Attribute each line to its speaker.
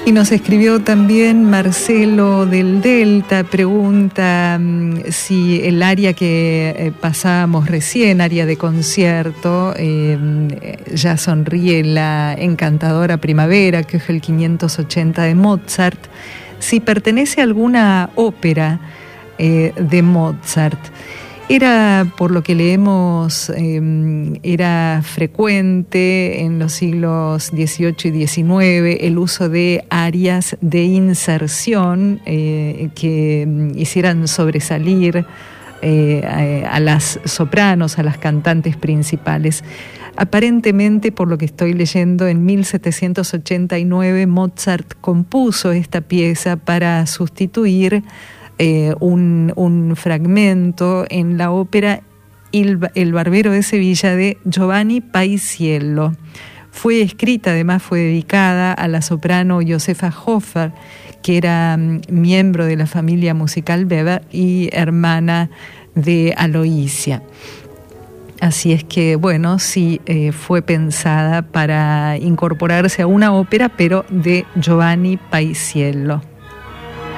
Speaker 1: Y nos escribió también Marcelo del Delta, pregunta si el área que pasábamos recién, área de concierto, Ya sonríe la encantadora primavera, que es el 580 de Mozart, si pertenece a alguna ópera de Mozart. Era, por lo que leemos, era frecuente en los siglos XVIII y XIX el uso de arias de inserción que hicieran sobresalir a las sopranos, a las cantantes principales. Aparentemente, por lo que estoy leyendo, en 1789 Mozart compuso esta pieza para sustituir un fragmento en la ópera El Barbero de Sevilla de Giovanni Paisiello. Fue escrita, además fue dedicada a la soprano Josefa Hofer, que era miembro de la familia musical Weber y hermana de Aloysia. Así es que, bueno, sí fue pensada para incorporarse a una ópera, pero de Giovanni Paisiello.